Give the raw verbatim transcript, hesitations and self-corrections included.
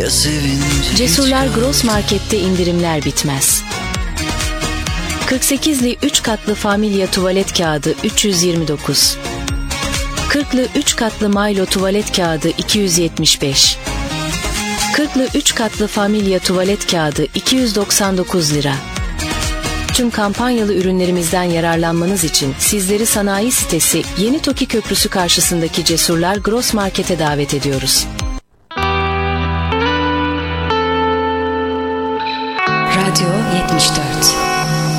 ya sevince. Cesurlar Gross Market'te indirimler bitmez. kırk sekizli üç katlı Familya tuvalet kağıdı üç yüz yirmi dokuz. kırklı üç katlı Milo tuvalet kağıdı iki yüz yetmiş beş. kırklı üç katlı Familya tuvalet kağıdı iki yüz doksan dokuz lira. Tüm kampanyalı ürünlerimizden yararlanmanız için sizleri sanayi sitesi Yeni Toki Köprüsü karşısındaki Cesurlar Gross Market'e davet ediyoruz. Radyo yetmiş dört.